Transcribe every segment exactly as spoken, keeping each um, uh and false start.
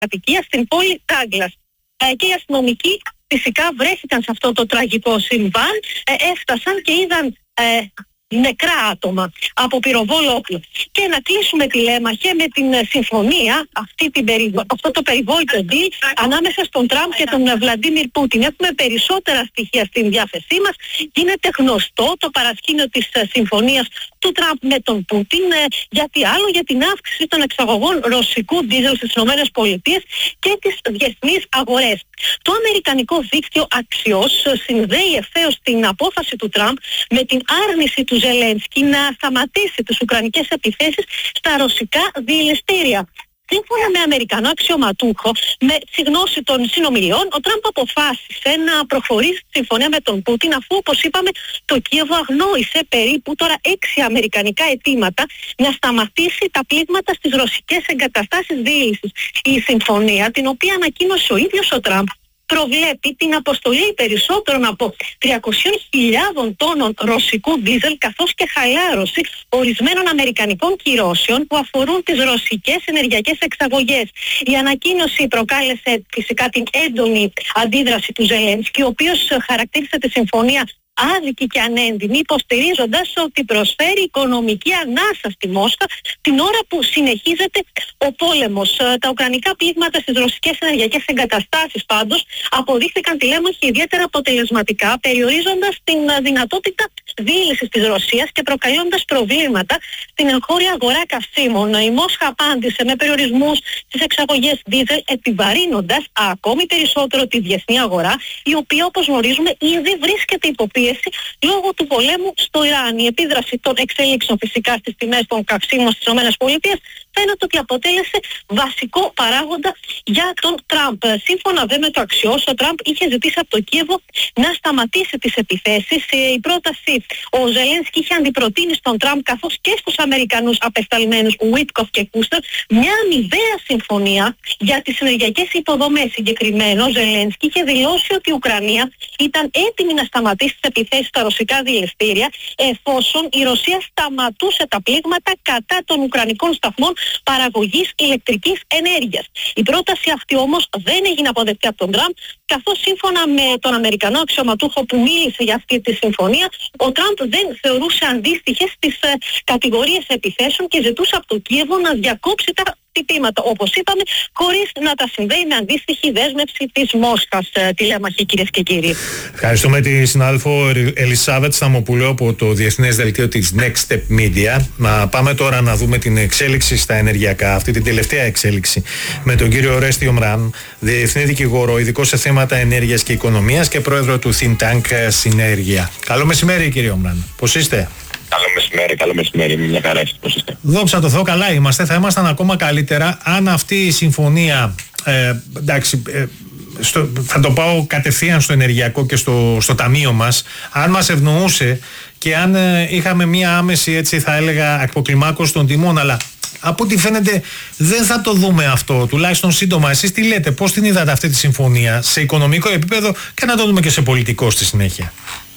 κατοικία στην πόλη Ντάγκλας. Ε, και οι αστυνομικοί φυσικά βρέθηκαν σε αυτό το τραγικό συμβάν, ε, έφτασαν και είδαν ε, νεκρά άτομα από πυροβόλο όπλο. Και να κλείσουμε τη λέμαχε με την συμφωνία, αυτή την περι... αυτό το περιβόητο deal ανάμεσα στον Τραμπ και τον Βλαντίμιρ Πούτιν. Έχουμε περισσότερα στοιχεία στην διάθεσή μας. Γίνεται γνωστό το παρασκήνιο της συμφωνίας του Τραμπ με τον Πούτιν. Γιατί άλλο, για την αύξηση των εξαγωγών ρωσικού ντίζελ στις ΗΠΑ και τις διεθνείς αγορές. Το αμερικανικό δίκτυο Axios συνδέει ευθέως την απόφαση του Τραμπ με την άρνηση του Ζελένσκι να σταματήσει τις ουκρανικές επιθέσεις στα ρωσικά διελιστήρια. Σύμφωνα με Αμερικανό αξιωματούχο, με τη γνώση των συνομιλιών, ο Τραμπ αποφάσισε να προχωρήσει τη συμφωνία με τον Πούτιν, αφού, όπως είπαμε, το Κίεβο αγνόησε περίπου τώρα έξι αμερικανικά αιτήματα να σταματήσει τα πλήγματα στις ρωσικές εγκαταστάσεις διήλυσης. Η συμφωνία, την οποία ανακοίνωσε ο ίδιος ο Τραμπ, προβλέπει την αποστολή περισσότερων από τριακόσιες χιλιάδες τόνων ρωσικού ντίζελ, καθώς και χαλάρωση ορισμένων αμερικανικών κυρώσεων που αφορούν τις ρωσικές ενεργειακές εξαγωγές. Η ανακοίνωση προκάλεσε φυσικά την έντονη αντίδραση του Ζελένσκι, ο οποίος χαρακτήρισε τη συμφωνία άδικη και ανέντιμη, υποστηρίζοντας ότι προσφέρει οικονομική ανάσα στη Μόσχα την ώρα που συνεχίζεται ο πόλεμος. Τα ουκρανικά πλήγματα στις ρωσικές ενεργειακές εγκαταστάσεις πάντως αποδείχθηκαν τη λέμαχη ιδιαίτερα αποτελεσματικά, περιορίζοντας την δυνατότητα διήλυσης της Ρωσίας και προκαλώντας προβλήματα στην εγχώρια αγορά καυσίμων. Η Μόσχα απάντησε με περιορισμούς στις εξαγωγές δίζελ, επιβαρύνοντας ακόμη περισσότερο τη διεθνή αγορά, η οποία, όπως γνωρίζουμε, ήδη βρίσκεται υπό πίεση λόγω του πολέμου στο Ιράν. Η επίδραση των εξελίξεων φυσικά στις τιμές των καυσίμων στις ΗΠΑ φαίνεται ότι αποτέλεσε βασικό παράγοντα για τον Τραμπ. Σύμφωνα δε με το Axios, ο Τραμπ είχε ζητήσει από το Κίεβο να σταματήσει τις επιθέσεις. Η πρόταση ο Ζελένσκι είχε αντιπροτείνει στον Τραμπ, καθώς και στους Αμερικανούς απεσταλμένους Βίτκοφ και Κούστερ, μια αμοιβαία συμφωνία για τις ενεργειακές υποδομές. Συγκεκριμένο, ο Ζελένσκι είχε δηλώσει ότι η Ουκρανία ήταν έτοιμη να σταματήσει τις επιθέσεις στα ρωσικά διελιστήρια, εφόσον η Ρωσία σταματούσε τα πλήγματα κατά των ουκρανικών σταθμών παραγωγής ηλεκτρικής ενέργειας. Η πρόταση αυτή όμως δεν έγινε αποδεκτή από τον Τραμπ, καθώς σύμφωνα με τον Αμερικανό αξιωματούχο που μίλησε για αυτή τη συμφωνία, ο Τραμπ δεν θεωρούσε αντίστοιχες τις ε, κατηγορίες επιθέσεων και ζητούσε από το Κίεβο να διακόψει τα χτυπήματα, όπως είπαμε, χωρίς να τα συνδέει με αντίστοιχη δέσμευση της Μόσχας. Ε, τη λέμαχη, κυρίες και κύριοι. Ευχαριστούμε τη συνάδελφο Ελισάβετ Σταμοπουλού από το Διεθνές Δελτίο της Next Step Media. Να πάμε τώρα να δούμε την εξέλιξη στα ενεργειακά, αυτή την τελευταία εξέλιξη, με τον κύριο Ορέστη Ομράν, διεθνή δικηγόρο, ειδικό σε θέματα ενέργειας και οικονομίας και πρόεδρο του Think Tank Συνέργεια. Καλό μεσημέρι, κύριε Ομράν. Πώς είστε? Καλό μεσημέρι, καλό μεσημέρι, μια χαρά, πώς είστε? Δόξα τω Θεώ, καλά είμαστε. Θα ήμασταν ακόμα καλύτερα αν αυτή η συμφωνία, ε, εντάξει, ε, στο, θα το πάω κατευθείαν στο ενεργειακό και στο, στο ταμείο μας, αν μας ευνοούσε και αν ε, είχαμε μία άμεση, έτσι θα έλεγα, αποκλιμάκωση των τιμών, αλλά από ό,τι φαίνεται δεν θα το δούμε αυτό, τουλάχιστον σύντομα. Εσείς τι λέτε, πώς την είδατε αυτή τη συμφωνία σε οικονομικό επίπεδο και να το δούμε και σε πολιτικό στη συνέχεια?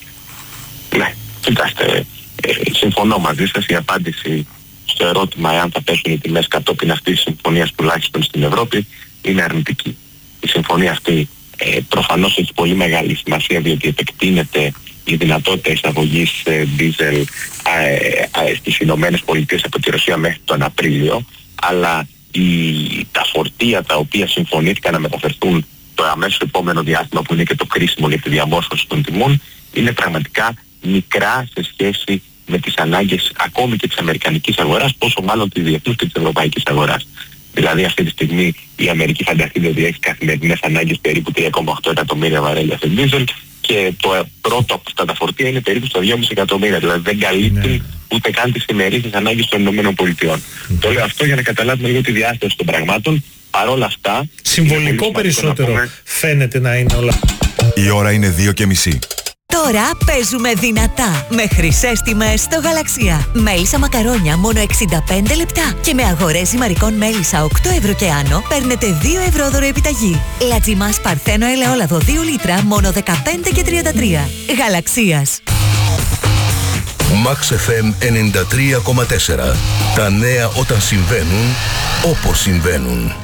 Ναι, κοιτάξτε, ε, συμφωνώ μαζί σας. Η απάντηση στο ερώτημα εάν θα πέσουν οι τιμές κατόπιν αυτής της συμφωνίας, τουλάχιστον στην Ευρώπη, είναι αρνητική. Η συμφωνία αυτή ε, προφανώς έχει πολύ μεγάλη σημασία, διότι επεκτείνεται η δυνατότητα εισαγωγής ε, δίζελ ε, ε, στις Ηνωμένες Πολιτείες από τη Ρωσία μέχρι τον Απρίλιο, αλλά η, τα φορτία τα οποία συμφωνήθηκαν να μεταφερθούν το αμέσως επόμενο διάστημα, που είναι και το κρίσιμο για τη διαμόρφωση των τιμών, είναι πραγματικά μικρά σε σχέση με τις ανάγκες ακόμη και της αμερικανικής αγοράς, πόσο μάλλον της διεθνούς και της ευρωπαϊκής αγοράς. Δηλαδή αυτή τη στιγμή η Αμερική, φανταστείτε ότι έχει καθημερινές ανάγκες περίπου τρία κόμμα οκτώ εκατομμύρια βαρέλια σε δίζελ και το πρώτο από αυτά τα φορτία είναι περίπου στο δυόμισι εκατομμύρια. Δηλαδή δεν καλύπτει ναι. ούτε καν τις ημερήσιες ανάγκες των ΗΠΑ. Mm. Το λέω αυτό για να καταλάβουμε λίγο τη διάσταση των πραγμάτων. Παρ' όλα αυτά... Συμβολικό περισσότερο πούμε... φαίνεται να είναι όλα. Η ώρα είναι δύο και μισή. Τώρα παίζουμε δυνατά με χρυσές τιμές στο Γαλαξία. Μέλισσα μακαρόνια μόνο εξήντα πέντε λεπτά και με αγορές ζυμαρικών μέλισσα οκτώ ευρώ και άνω παίρνετε δύο ευρώ δώρο επιταγή. Λατζιμάς Παρθένο ελαιόλαδο δύο λίτρα μόνο δεκαπέντε και τριάντα τρία. Γαλαξίας. Max εφ εμ ενενήντα τρία κόμμα τέσσερα. Τα νέα όταν συμβαίνουν, όπως συμβαίνουν.